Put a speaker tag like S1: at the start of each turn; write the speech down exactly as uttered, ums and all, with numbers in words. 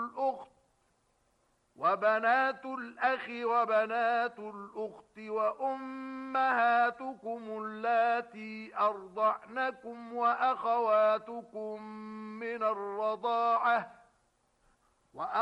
S1: الأخت وبنات الأخ وبنات الأخت وأمهاتكم اللاتي أرضعنكم وأخواتكم من الرضاعة